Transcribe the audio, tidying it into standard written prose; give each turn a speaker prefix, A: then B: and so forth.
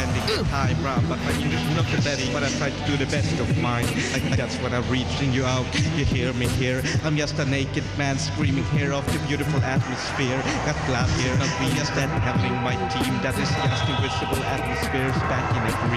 A: spending time round, but my English is not the best, but I try to do the best of mine. That's when I'm reaching you out. You hear me here. I'm just a naked man screaming here off the beautiful atmosphere. Got glad here, not me, just that having my team that is just invisible atmospheres back in every